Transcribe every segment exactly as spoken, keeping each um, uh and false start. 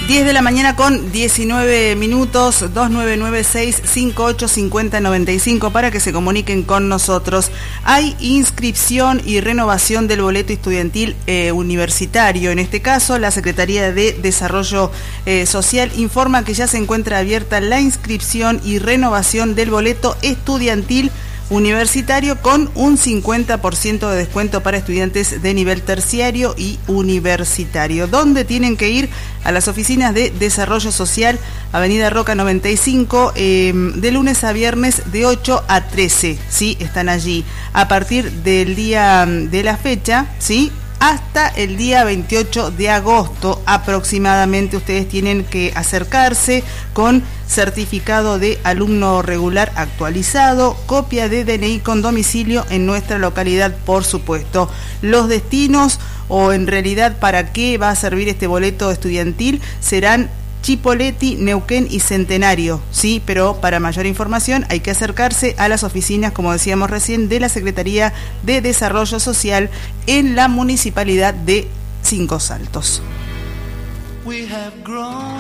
diez de la mañana con diecinueve minutos, dos nueve nueve seis, cinco ocho cinco cero, nueve cinco para que se comuniquen con nosotros. Hay inscripción y renovación del boleto estudiantil eh, universitario. En este caso, la Secretaría de Desarrollo eh, Social informa que ya se encuentra abierta la inscripción y renovación del boleto estudiantil universitario con un cincuenta por ciento de descuento para estudiantes de nivel terciario y universitario. ¿Dónde tienen que ir? A las oficinas de Desarrollo Social, Avenida Roca noventa y cinco, eh, de lunes a viernes de ocho a trece, ¿sí? Están allí. A partir del día de la fecha, ¿sí?, hasta el día veintiocho de agosto aproximadamente, ustedes tienen que acercarse con certificado de alumno regular actualizado, copia de D N I con domicilio en nuestra localidad, por supuesto. Los destinos, o en realidad para qué va a servir este boleto estudiantil, serán Chipoleti, Neuquén y Centenario, sí, pero para mayor información hay que acercarse a las oficinas, como decíamos recién, de la Secretaría de Desarrollo Social en la Municipalidad de Cinco Saltos. We have grown,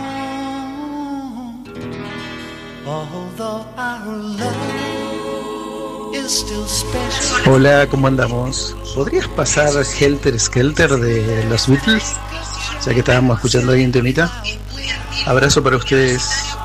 although our love is still special. Hola, ¿cómo andamos? ¿Podrías pasar Helter Skelter de los Beatles? Ya que estábamos escuchando ahí un temita. Abrazo para ustedes.